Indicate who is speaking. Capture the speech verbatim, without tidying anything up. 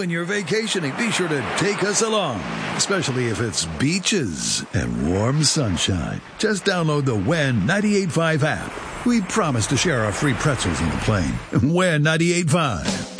Speaker 1: When you're vacationing, be sure to take us along, especially if it's beaches and warm sunshine. Just download the When ninety-eight point five app. We promise to share our free pretzels on the plane. When ninety-eight point five.